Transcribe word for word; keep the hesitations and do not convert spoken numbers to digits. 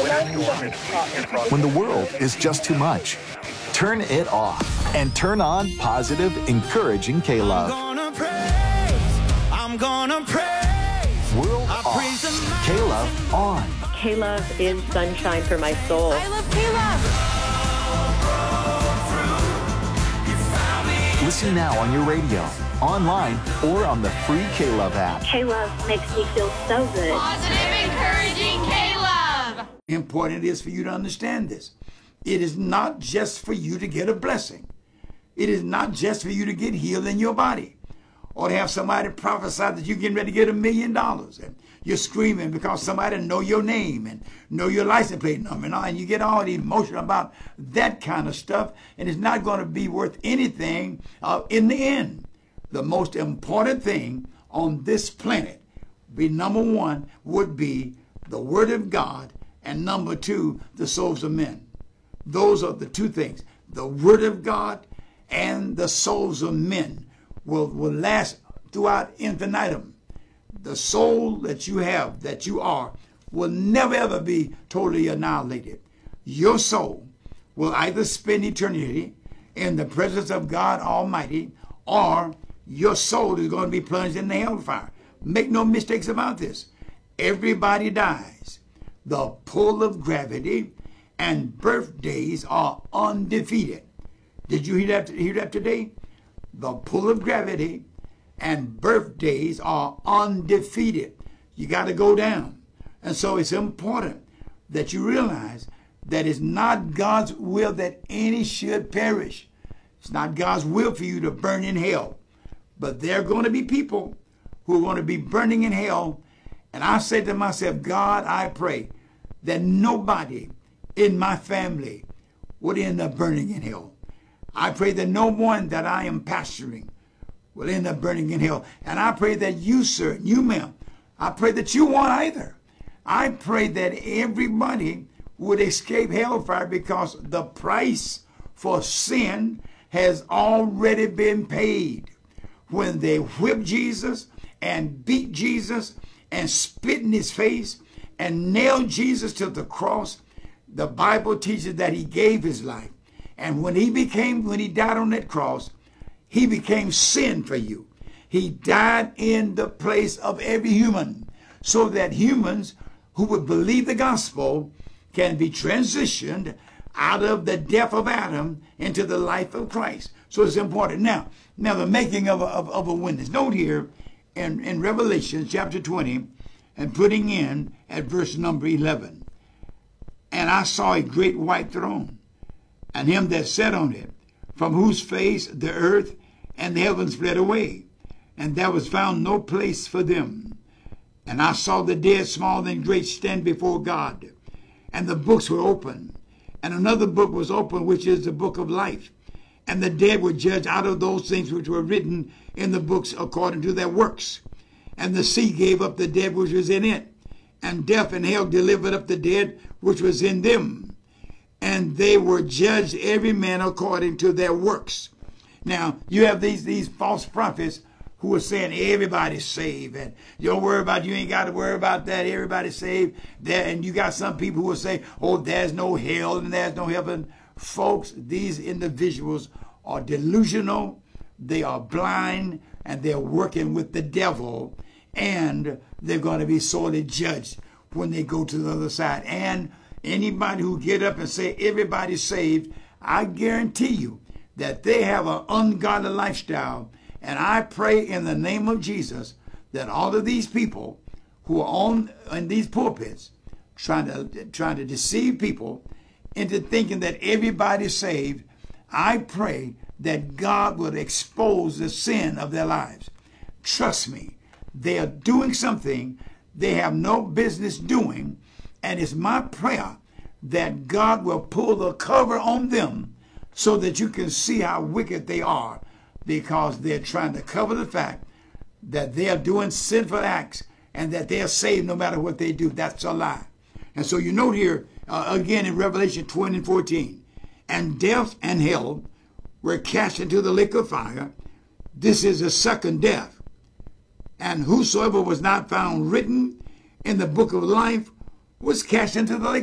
When the world is just too much, turn it off and turn on positive, encouraging K-Love. I'm gonna praise, I'm gonna praise. World off, K-Love on. K-Love is sunshine for my soul. I love K-Love. Listen now on your radio, online, or on the free K-Love app. K-Love makes me feel so good. Positive, encouraging K-Love. Important it is for you to understand this. It is not just for you to get a blessing. It is not just for you to get healed in your body or to have somebody prophesy that you're getting ready to get a million dollars and you're screaming because somebody know your name and know your license plate number and, all, and you get all emotional about that kind of stuff, and it's not going to be worth anything uh, in the end. The most important thing on this planet, be number one, would be the Word of God, and number two, the souls of men. Those are the two things. The Word of God and the souls of men will, will last throughout infinitum. The soul that you have, that you are, will never ever be totally annihilated. Your soul will either spend eternity in the presence of God Almighty, or your soul is going to be plunged in the hellfire. Make no mistakes about this. Everybody dies. The pull of gravity and birthdays are undefeated. Did you hear that, hear that today? The pull of gravity and birthdays are undefeated. You got to go down. And so it's important that you realize that it's not God's will that any should perish. It's not God's will for you to burn in hell. But there are going to be people who are going to be burning in hell. And I say to myself, God, I pray that nobody in my family would end up burning in hell. I pray that no one that I am pastoring will end up burning in hell. And I pray that you, sir, you, ma'am, I pray that you won't either. I pray that everybody would escape hellfire because the price for sin has already been paid. When they whipped Jesus and beat Jesus and spit in his face and nailed Jesus to the cross, the Bible teaches that he gave his life. And when he became, when he died on that cross, he became sin for you. He died in the place of every human so that humans who would believe the gospel can be transitioned out of the death of Adam into the life of Christ. So it's important. Now, now the making of a, of, of a witness. Note here in, in Revelation chapter twenty and putting in at verse number eleven. And I saw a great white throne and him that sat on it, from whose face the earth and the heavens fled away, and there was found no place for them. And I saw the dead, small and great, stand before God, and the books were open. And another book was open, which is the book of life. And the dead were judged out of those things which were written in the books according to their works. And the sea gave up the dead which was in it, and death and hell delivered up the dead which was in them. And they were judged every man according to their works. Now, you have these, these false prophets who are saying everybody's saved, and you don't worry about, you ain't got to worry about that, everybody's saved. There, and you got some people who will say, oh, there's no hell and there's no heaven. Folks, these individuals are delusional, they are blind, and they're working with the devil, and they're going to be sorely judged when they go to the other side. And anybody who get up and say everybody's saved, I guarantee you that they have an ungodly lifestyle. And I pray in the name of Jesus that all of these people who are on in these pulpits trying to trying to deceive people into thinking that everybody's saved, I pray that God will expose the sin of their lives. Trust me, they are doing something they have no business doing, and it's my prayer that God will pull the cover on them so that you can see how wicked they are, because they're trying to cover the fact that they are doing sinful acts and that they are saved no matter what they do. That's a lie. And so you note here, uh, again in Revelation twenty and fourteen, and death and hell were cast into the lake of fire. This is the second death. And whosoever was not found written in the book of life was cast into the lake